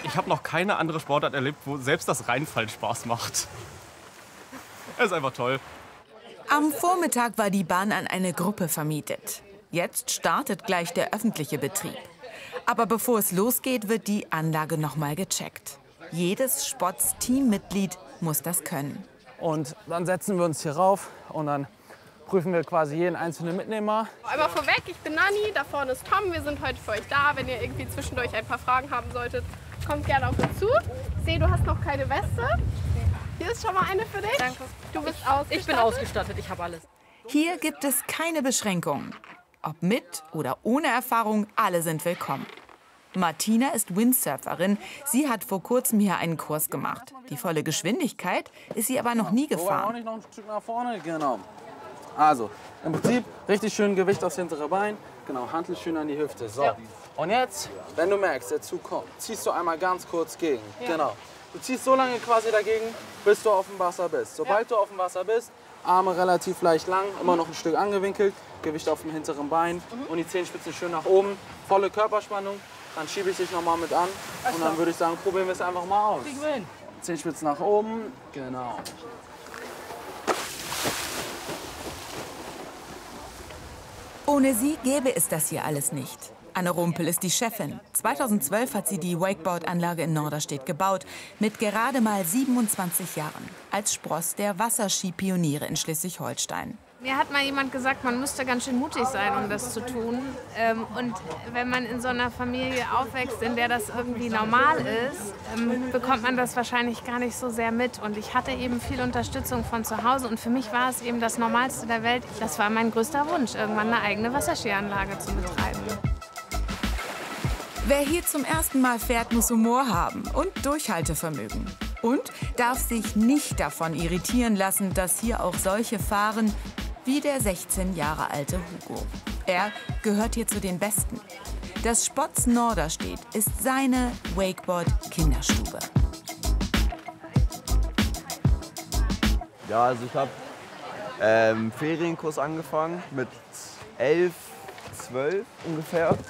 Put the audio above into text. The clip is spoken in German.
Ich habe noch keine andere Sportart erlebt, wo selbst das Reinfallen Spaß macht. Es ist einfach toll. Am Vormittag war die Bahn an eine Gruppe vermietet. Jetzt startet gleich der öffentliche Betrieb. Aber bevor es losgeht, wird die Anlage noch mal gecheckt. Jedes Spotts-Teammitglied muss das können. Und dann setzen wir uns hier rauf und dann prüfen wir quasi jeden einzelnen Mitnehmer. Einmal vorweg, ich bin Nanni, da vorne ist Tom. Wir sind heute für euch da. Wenn ihr irgendwie zwischendurch ein paar Fragen haben solltet, kommt gerne auf uns zu. Ich sehe, du hast noch keine Weste. Hier ist schon mal eine für dich. Danke. Du bist ausgestattet. Ich bin ausgestattet, ich habe alles. Hier gibt es keine Beschränkungen. Ob mit oder ohne Erfahrung, alle sind willkommen. Martina ist Windsurferin. Sie hat vor kurzem hier einen Kurs gemacht. Die volle Geschwindigkeit ist sie aber noch nie Auch gefahren. nicht noch ein Stück nach vorne, genau. Also, im Prinzip richtig schön Gewicht aufs hintere Bein. Genau, Hantel schön an die Hüfte. So. Und jetzt, wenn du merkst, der Zug kommt, ziehst du einmal ganz kurz gegen. Genau. Du ziehst so lange quasi dagegen, bis du auf dem Wasser bist. Sobald du auf dem Wasser bist, Arme relativ leicht lang, immer noch ein Stück angewinkelt, Gewicht auf dem hinteren Bein und die Zehenspitzen schön nach oben, volle Körperspannung. Dann schiebe ich dich noch mal mit an und dann würde ich sagen, probieren wir es einfach mal aus. Zehenspitzen nach oben, genau. Ohne sie gäbe es das hier alles nicht. Anne Rumpel ist die Chefin. 2012 hat sie die Wakeboard-Anlage in Norderstedt gebaut, mit gerade mal 27 Jahren, als Spross der Wasserskipioniere in Schleswig-Holstein. Mir hat mal jemand gesagt, man müsste ganz schön mutig sein, um das zu tun. Und wenn man in so einer Familie aufwächst, in der das irgendwie normal ist, bekommt man das wahrscheinlich gar nicht so sehr mit. Und ich hatte eben viel Unterstützung von zu Hause. Und für mich war es eben das Normalste der Welt. Das war mein größter Wunsch, irgendwann eine eigene Wasserskianlage zu betreiben. Wer hier zum ersten Mal fährt, muss Humor haben und Durchhaltevermögen. Und darf sich nicht davon irritieren lassen, dass hier auch solche fahren wie der 16 Jahre alte Hugo. Er gehört hier zu den Besten. Das Spotts Norderstedt ist seine Wakeboard-Kinderstube. Ja, also ich habe Ferienkurs angefangen mit 11, 12 ungefähr.